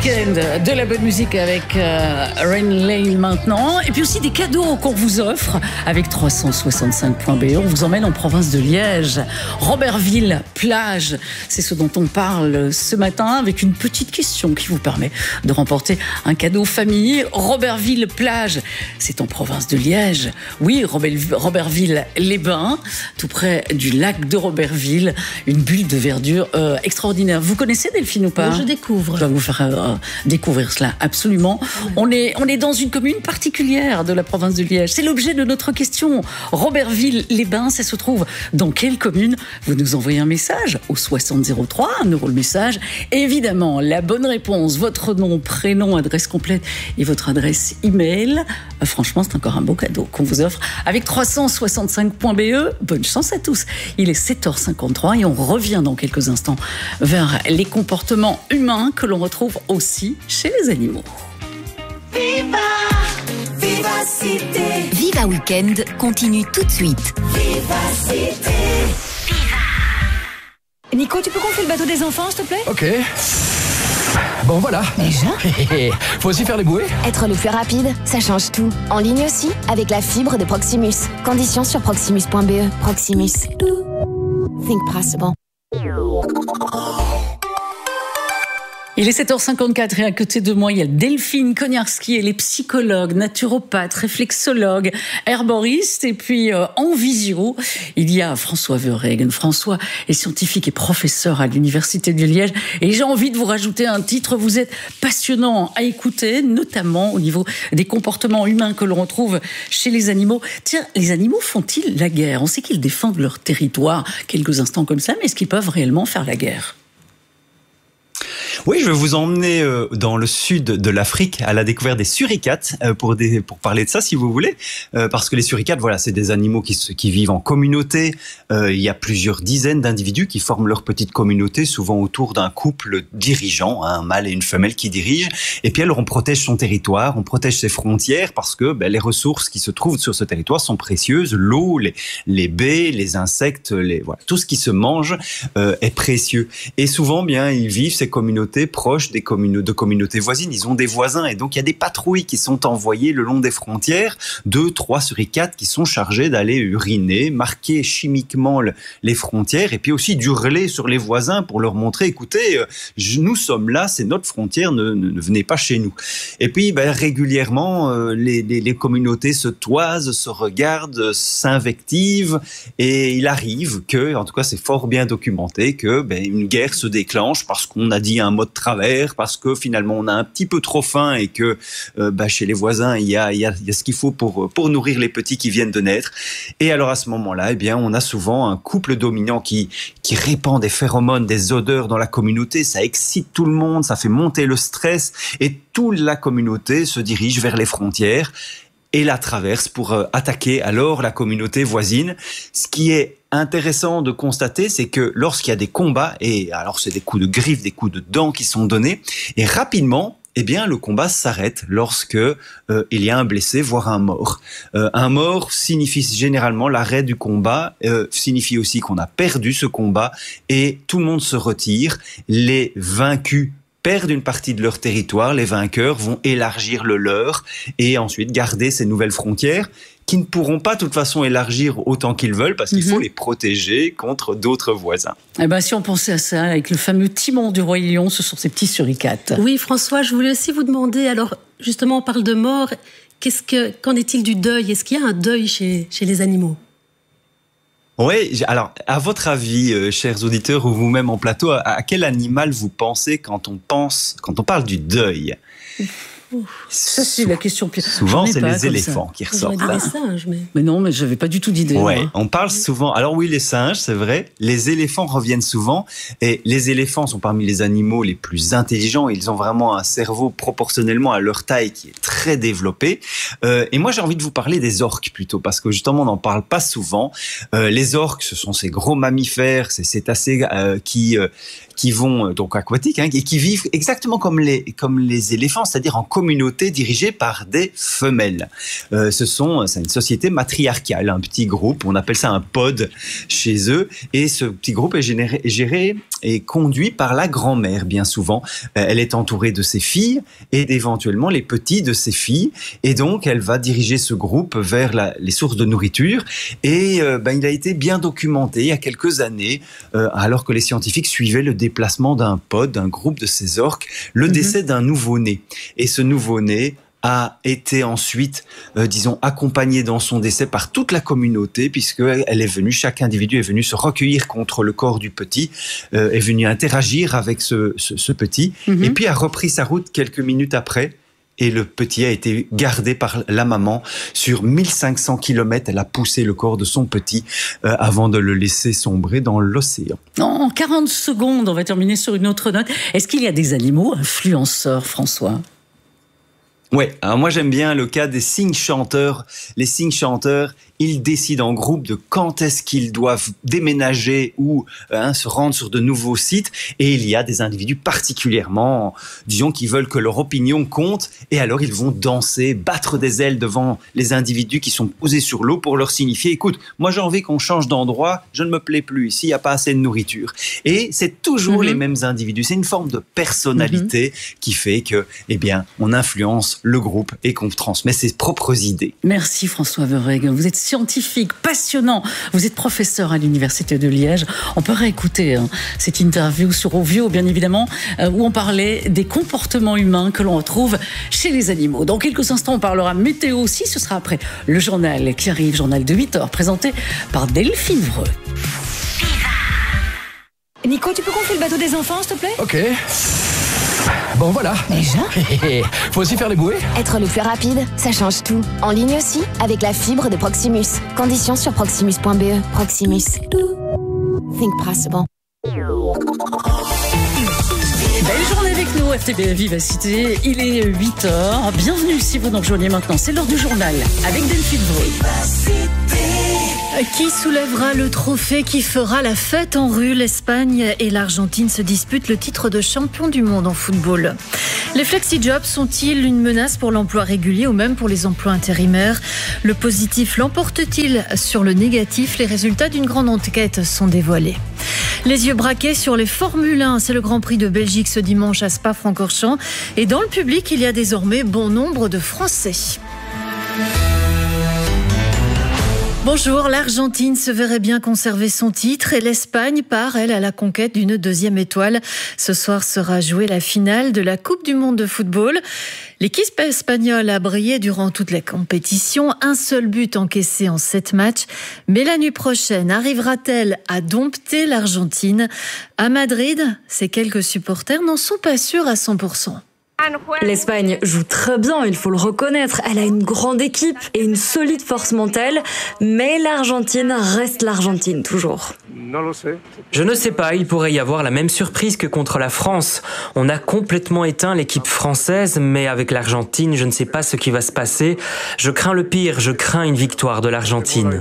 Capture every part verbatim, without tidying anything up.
week-end, de la bonne musique avec euh, Rain Lane maintenant, et puis aussi des cadeaux qu'on vous offre avec trois cent soixante-cinq point B E. On vous emmène en province de Liège, Robertville, plage. C'est ce dont on parle ce matin avec une petite question qui vous permet de remporter un cadeau famille. Robertville, plage, c'est en province de Liège. Oui, Robertville-les-Bains, tout près du lac de Robertville, une bulle de verdure euh, extraordinaire. Vous connaissez Delphine ou pas? Moi, je découvre. Je dois vous faire euh, découvrir cela, absolument. Ouais. On est, on est dans une commune particulière de la province de Liège. C'est l'objet de notre question. Robertville-les-Bains, ça se trouve dans quelle commune? Vous nous envoyez un message au soixante zéro trois, un euro le message. Et évidemment, la bonne réponse, votre nom, prénom, adresse complète et votre adresse email. Euh, franchement, c'est encore un beau cadeau qu'on vous offre avec trois cent soixante-cinq point B E. Bonne chance à tous. Il est sept heures cinquante-trois et on revient dans quelques instants vers les comportements humains que l'on retrouve aussi chez les animaux. Viva, Vivacité. Viva Weekend continue tout de suite. Vivacité. Nico, tu peux gonfler le bateau des enfants, s'il te plaît? Ok. Bon, voilà. Déjà? Faut aussi faire les bouées? Être le plus rapide, ça change tout. En ligne aussi, avec la fibre de Proximus. Conditions sur proximus point B E. Proximus. Think possible. Il est sept heures cinquante-quatre et à côté de moi, il y a Delphine Kognarski, elle est psychologue, naturopathe, réflexologue, herboriste, et puis euh, en visio, il y a François Verhaegen. François est scientifique et professeur à l'Université de Liège, et j'ai envie de vous rajouter un titre. Vous êtes passionnant à écouter, notamment au niveau des comportements humains que l'on retrouve chez les animaux. Tiens, les animaux font-ils la guerre? On sait qu'ils défendent leur territoire quelques instants comme ça, mais est-ce qu'ils peuvent réellement faire la guerre? Oui, je vais vous emmener euh, dans le sud de l'Afrique à la découverte des suricates euh, pour, des, pour parler de ça si vous voulez. Euh, parce que les suricates, voilà, c'est des animaux qui, qui vivent en communauté. Euh, il y a plusieurs dizaines d'individus qui forment leur petite communauté, souvent autour d'un couple dirigeant, hein, un mâle et une femelle qui dirigent. Et puis alors on protège son territoire, on protège ses frontières parce que ben, les ressources qui se trouvent sur ce territoire sont précieuses. L'eau, les, les baies, les insectes, les, voilà, tout ce qui se mange euh, est précieux. Et souvent, bien, ils vivent ces communautés proches des communautés, de communautés voisines. Ils ont des voisins et donc il y a des patrouilles qui sont envoyées le long des frontières. Deux, trois suricates qui sont chargés d'aller uriner, marquer chimiquement le, les frontières et puis aussi d'hurler sur les voisins pour leur montrer, écoutez, euh, nous sommes là, c'est notre frontière, ne, ne, ne venez pas chez nous. Et puis ben, régulièrement, euh, les, les, les communautés se toisent, se regardent, s'invectivent et il arrive que, en tout cas c'est fort bien documenté, que ben, une guerre se déclenche parce qu'on a dit un mot de travers, parce que finalement on a un petit peu trop faim et que euh, bah, chez les voisins il y a, il y a, il y a ce qu'il faut pour, pour nourrir les petits qui viennent de naître. Et alors à ce moment-là, eh bien, on a souvent un couple dominant qui, qui répand des phéromones, des odeurs dans la communauté, ça excite tout le monde, ça fait monter le stress et toute la communauté se dirige vers les frontières et la traverse pour euh, attaquer alors la communauté voisine. Ce qui est intéressant de constater, c'est que lorsqu'il y a des combats, et alors c'est des coups de griffes, des coups de dents qui sont donnés, et rapidement, eh bien, le combat s'arrête lorsque euh, il y a un blessé, voire un mort. Euh, un mort signifie généralement l'arrêt du combat, euh, signifie aussi qu'on a perdu ce combat, et tout le monde se retire. Les vaincus perdent une partie de leur territoire, les vainqueurs vont élargir le leur et ensuite garder ces nouvelles frontières qui ne pourront pas de toute façon élargir autant qu'ils veulent parce qu'il mmh. faut les protéger contre d'autres voisins. Eh ben, si on pensait à ça avec le fameux Timon du Roi Lion, ce sont ces petits suricates. Oui, François, je voulais aussi vous demander, alors justement on parle de mort, qu'est-ce que, qu'en est-il du deuil? Est-ce qu'il y a un deuil chez, chez les animaux? Oui, alors, à votre avis, euh, chers auditeurs ou vous-même en plateau, à, à quel animal vous pensez quand on pense, quand on parle du deuil? Ça, c'est la question. Souvent, c'est les éléphants qui ressortent. Ah, les singes, mais... mais non, mais j'avais pas du tout d'idée. Ouais, hein. On parle souvent. Alors oui, les singes, c'est vrai. Les éléphants reviennent souvent. Et les éléphants sont parmi les animaux les plus intelligents. Ils ont vraiment un cerveau proportionnellement à leur taille qui est très développé. Euh, et moi, j'ai envie de vous parler des orques plutôt, parce que justement, on n'en parle pas souvent. Euh, les orques, ce sont ces gros mammifères, ces cétacés euh, qui euh, qui vont donc aquatiques hein, et qui vivent exactement comme les comme les éléphants, c'est-à-dire en communauté dirigée par des femelles. Euh, ce sont c'est une société matriarcale, un petit groupe, on appelle ça un pod chez eux, et ce petit groupe est géré, géré et conduit par la grand-mère bien souvent. Euh, elle est entourée de ses filles et éventuellement les petits de ses filles, et donc elle va diriger ce groupe vers la, les sources de nourriture. Et euh, ben, il a été bien documenté il y a quelques années, euh, alors que les scientifiques suivaient le déplacement d'un pod, d'un groupe de ces orques, le mmh. décès d'un nouveau-né. Et ce nouveau-né a été ensuite, euh, disons, accompagné dans son décès par toute la communauté, puisqu'elle est venue, chaque individu est venu se recueillir contre le corps du petit, euh, est venu interagir avec ce, ce, ce petit, mmh. et puis a repris sa route quelques minutes après. Et le petit a été gardé par la maman sur mille cinq cents kilomètres. Elle a poussé le corps de son petit euh, avant de le laisser sombrer dans l'océan. En quarante secondes, on va terminer sur une autre note. Est-ce qu'il y a des animaux influenceurs, François ? Ouais, alors moi j'aime bien le cas des cygne-chanteurs. Les cygne-chanteurs, ils décident en groupe de quand est-ce qu'ils doivent déménager ou hein, se rendre sur de nouveaux sites. Et il y a des individus particulièrement, disons, qui veulent que leur opinion compte. Et alors ils vont danser, battre des ailes devant les individus qui sont posés sur l'eau pour leur signifier, écoute, moi j'ai envie qu'on change d'endroit, je ne me plais plus ici, il n'y a pas assez de nourriture. Et c'est toujours mm-hmm. les mêmes individus. C'est une forme de personnalité mm-hmm. qui fait que, eh bien, on influence le groupe et qu'on transmet ses propres idées. Merci François Verregen. Vous êtes scientifique, passionnant. Vous êtes professeur à l'Université de Liège. On peut réécouter hein, cette interview sur Ovio, bien évidemment, euh, où on parlait des comportements humains que l'on retrouve chez les animaux. Dans quelques instants, on parlera météo aussi. Ce sera après le journal qui arrive, journal de huit heures, présenté par Delphine Vreux. Nico, tu peux confier le bateau des enfants, s'il te plaît ? Ok. Bon voilà. Déjà ? Faut aussi faire les bouées ? Être le plus rapide, ça change tout. En ligne aussi, avec la fibre de Proximus. Conditions sur proximus point b e. Proximus. Think possible. Belle journée avec nous, R T B Vivacité. Il est huit heures. Bienvenue si vous nous rejoignez maintenant. C'est l'heure du journal avec Delphine Vreux. Qui soulèvera le trophée, qui fera la fête en rue? L'Espagne et l'Argentine se disputent le titre de champion du monde en football. Les flexi-jobs sont-ils une menace pour l'emploi régulier ou même pour les emplois intérimaires? Le positif l'emporte-t-il sur le négatif? Les résultats d'une grande enquête sont dévoilés. Les yeux braqués sur les Formule un, c'est le Grand Prix de Belgique ce dimanche à Spa-Francorchamps. Et dans le public, il y a désormais bon nombre de Français. Bonjour, l'Argentine se verrait bien conserver son titre et l'Espagne part, elle, à la conquête d'une deuxième étoile. Ce soir sera jouée la finale de la Coupe du Monde de football. L'équipe espagnole a brillé durant toute la compétition, un seul but encaissé en sept matchs. Mais la nuit prochaine, arrivera-t-elle à dompter l'Argentine? À Madrid, ces quelques supporters n'en sont pas sûrs à cent pour cent. L'Espagne joue très bien, il faut le reconnaître. Elle a une grande équipe et une solide force mentale. Mais l'Argentine reste l'Argentine, toujours. Je ne sais pas, il pourrait y avoir la même surprise que contre la France. On a complètement éteint l'équipe française, mais avec l'Argentine, je ne sais pas ce qui va se passer. Je crains le pire, je crains une victoire de l'Argentine.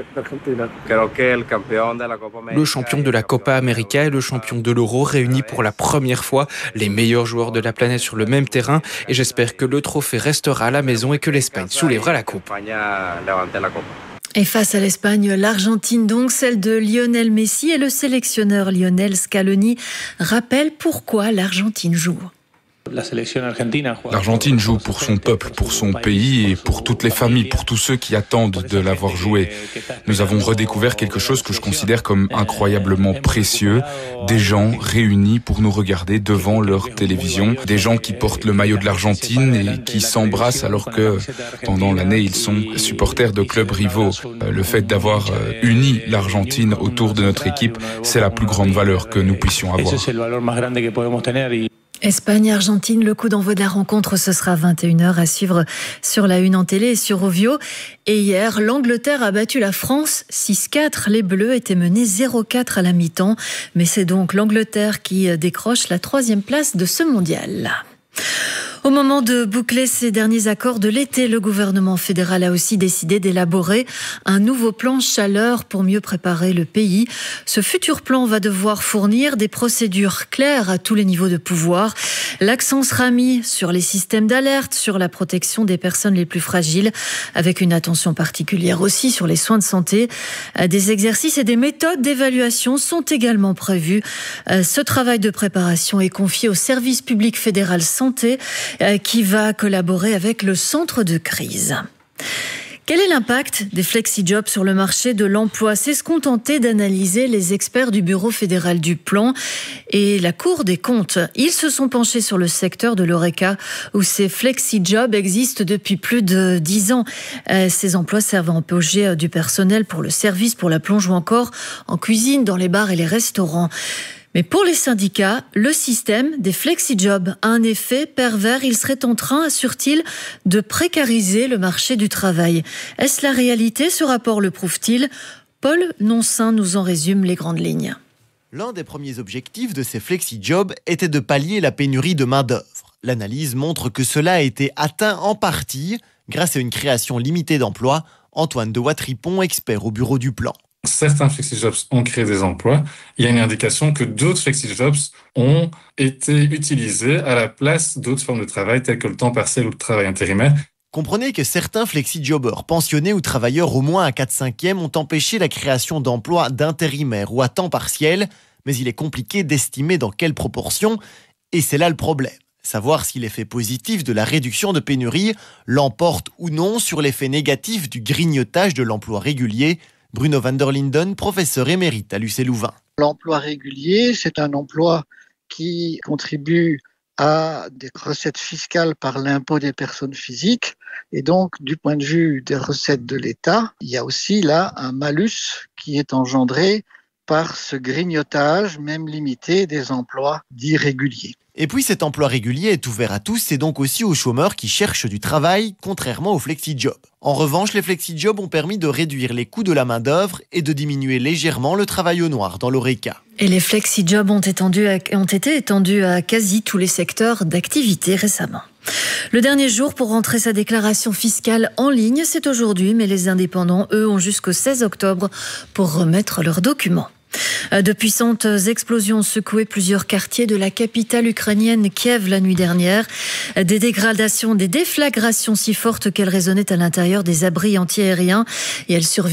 Le champion de la Copa América et le champion de l'Euro réunit pour la première fois les meilleurs joueurs de la planète sur le même terrain, et j'espère que le trophée restera à la maison et que l'Espagne soulèvera la coupe. Et face à l'Espagne, l'Argentine donc, celle de Lionel Messi, et le sélectionneur Lionel Scaloni rappelle pourquoi l'Argentine joue. L'Argentine joue pour son peuple, pour son pays et pour toutes les familles, pour tous ceux qui attendent de l'avoir joué. Nous avons redécouvert quelque chose que je considère comme incroyablement précieux, des gens réunis pour nous regarder devant leur télévision, des gens qui portent le maillot de l'Argentine et qui s'embrassent alors que pendant l'année ils sont supporters de clubs rivaux. Le fait d'avoir uni l'Argentine autour de notre équipe, c'est la plus grande valeur que nous puissions avoir. Espagne-Argentine, le coup d'envoi de la rencontre, ce sera vingt et une heures à suivre sur la une en télé et sur Ovio. Et hier, l'Angleterre a battu la France six quatre. Les Bleus étaient menés zéro quatre à la mi-temps. Mais c'est donc l'Angleterre qui décroche la troisième place de ce mondial. Au moment de boucler ces derniers accords de l'été, le gouvernement fédéral a aussi décidé d'élaborer un nouveau plan chaleur pour mieux préparer le pays. Ce futur plan va devoir fournir des procédures claires à tous les niveaux de pouvoir. L'accent sera mis sur les systèmes d'alerte, sur la protection des personnes les plus fragiles, avec une attention particulière aussi sur les soins de santé. Des exercices et des méthodes d'évaluation sont également prévus. Ce travail de préparation est confié au service public fédéral santé, qui va collaborer avec le centre de crise. Quel est l'impact des flexi-jobs sur le marché de l'emploi ? C'est ce qu'ont tenté d'analyser les experts du Bureau fédéral du plan et la Cour des comptes. Ils se sont penchés sur le secteur de l'Horeca où ces flexi-jobs existent depuis plus de dix ans. Ces emplois servent à embaucher du personnel pour le service, pour la plonge ou encore en cuisine, dans les bars et les restaurants. Mais pour les syndicats, le système des flexi-jobs a un effet pervers. Il serait en train, assure-t-il, de précariser le marché du travail. Est-ce la réalité ? Ce rapport le prouve-t-il ? Paul Nonsin nous en résume les grandes lignes. L'un des premiers objectifs de ces flexi-jobs était de pallier la pénurie de main-d'œuvre. L'analyse montre que cela a été atteint en partie grâce à une création limitée d'emplois. Antoine de Watripon, expert au Bureau du plan. Certains flexi-jobs ont créé des emplois. Il y a une indication que d'autres flexi-jobs ont été utilisés à la place d'autres formes de travail telles que le temps partiel ou le travail intérimaire. Comprenez que certains flexi-jobbers pensionnés ou travailleurs au moins à quatre cinquièmes ont empêché la création d'emplois d'intérimaires ou à temps partiel, mais il est compliqué d'estimer dans quelle proportion, et c'est là le problème. Savoir si l'effet positif de la réduction de pénurie l'emporte ou non sur l'effet négatif du grignotage de l'emploi régulier. Bruno van der Linden, professeur émérite à l'U C Louvain. L'emploi régulier, c'est un emploi qui contribue à des recettes fiscales par l'impôt des personnes physiques. Et donc, du point de vue des recettes de l'État, il y a aussi là un malus qui est engendré par ce grignotage, même limité, des emplois dits réguliers. Et puis cet emploi régulier est ouvert à tous, c'est donc aussi aux chômeurs qui cherchent du travail, contrairement aux flexi-jobs. En revanche, les flexi-jobs ont permis de réduire les coûts de la main-d'œuvre et de diminuer légèrement le travail au noir dans l'Horeca. Et les flexi-jobs ont, ont été étendus à quasi tous les secteurs d'activité récemment. Le dernier jour pour rentrer sa déclaration fiscale en ligne, c'est aujourd'hui, mais les indépendants, eux, ont jusqu'au seize octobre pour remettre leurs documents. De puissantes explosions ont secoué plusieurs quartiers de la capitale ukrainienne Kiev la nuit dernière. Des dégradations, des déflagrations si fortes qu'elles résonnaient à l'intérieur des abris antiaériens et elles surviennent